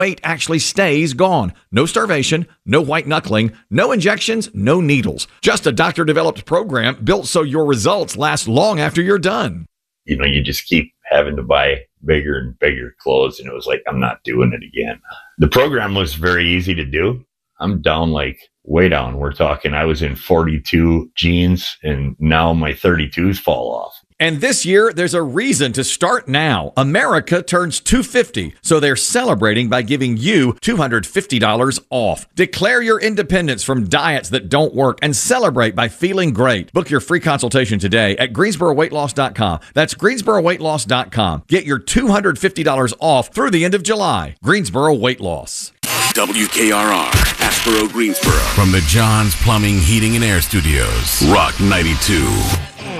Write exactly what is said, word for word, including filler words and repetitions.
weight actually stays gone. No starvation, no white knuckling, no injections, no needles. Just a doctor-developed program built so your results last long after you're done. You know, you just keep having to buy bigger and bigger clothes, and it was like, I'm not doing it again. The program was very easy to do. I'm down like way down. We're talking, I was in forty-two jeans, and now my thirty-twos fall off. And this year, there's a reason to start now. America turns two hundred fifty dollars, so they're celebrating by giving you two hundred fifty dollars off. Declare your independence from diets that don't work and celebrate by feeling great. Book your free consultation today at Greensboro Weight Loss dot com. That's Greensboro Weight Loss dot com. Get your two hundred fifty dollars off through the end of July. Greensboro Weight Loss. W K R R, Asheboro, Greensboro. From the John's Plumbing, Heating, and Air Studios, Rock ninety-two.